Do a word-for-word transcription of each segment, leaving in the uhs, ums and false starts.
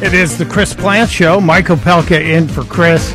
It is the Chris Plante Show. Mike Opelka in for Chris.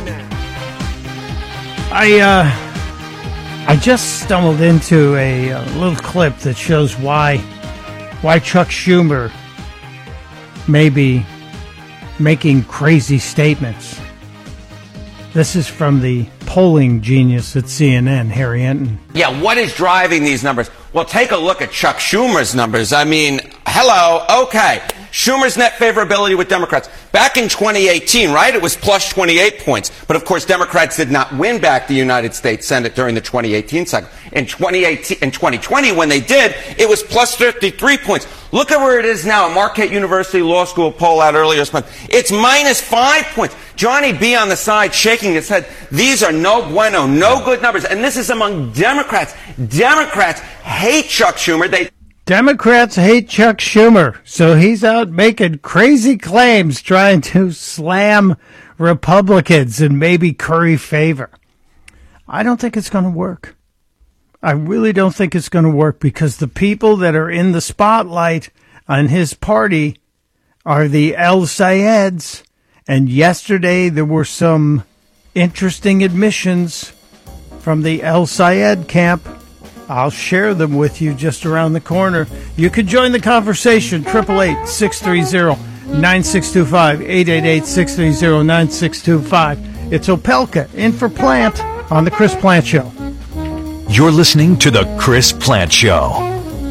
I uh, I just stumbled into a, a little clip that shows why why Chuck Schumer may be making crazy statements. This is from the polling genius at C N N, Harry Enton. Yeah, what is driving these numbers? Well, take a look at Chuck Schumer's numbers. I mean, hello, okay. Schumer's net favorability with Democrats. Back in twenty eighteen, right, it was plus twenty-eight points. But, of course, Democrats did not win back the United States Senate during the twenty eighteen cycle. In twenty eighteen, in twenty twenty, when they did, it was plus fifty-three points. Look at where it is now. A Marquette University Law School poll out earlier this month. It's minus five points. Johnny B. on the side shaking his head. These are no bueno, no good numbers. And this is among Democrats. Democrats hate Chuck Schumer. They Democrats hate Chuck Schumer, so he's out making crazy claims trying to slam Republicans and maybe curry favor. I don't think it's going to work. I really don't think it's going to work because the people that are in the spotlight on his party are the El Sayeds. And yesterday there were some interesting admissions from the El Sayed camp. I'll share them with you just around the corner. You can join the conversation, eight eight eight, six three zero, nine six two five, eight eight eight, six three zero, nine six two five. It's Opelka in for Plante on The Chris Plante Show. You're listening to The Chris Plante Show.